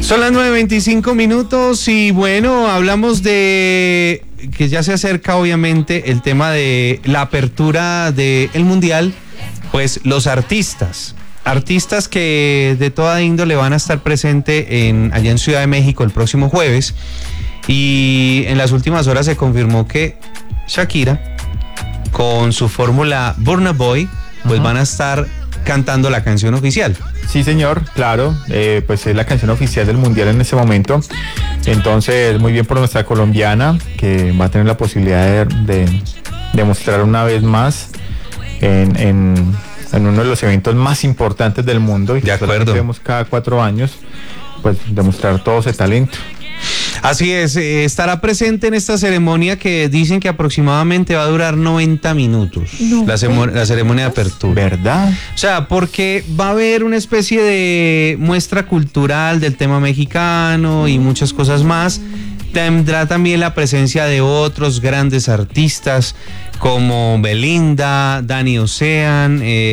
Son las 9:25 y bueno, hablamos de que ya se acerca obviamente el tema de la apertura del Mundial, pues los artistas que de toda índole van a estar presentes allá en Ciudad de México el próximo jueves, y en las últimas horas se confirmó que Shakira con su fórmula Burna Boy pues van a estar cantando la canción oficial. Sí, señor, claro, pues es la canción oficial del Mundial en ese momento. Entonces, muy bien por nuestra colombiana, que va a tener la posibilidad de mostrar una vez más en uno de los eventos más importantes del mundo. Y de acuerdo. Vemos cada 4 años, pues demostrar todo ese talento. Así es, estará presente en esta ceremonia que dicen que aproximadamente va a durar 90 minutos, la ceremonia de apertura. ¿Verdad? O sea, porque va a haber una especie de muestra cultural del tema mexicano y muchas cosas más. Tendrá también la presencia de otros grandes artistas como Belinda, Dani Ocean,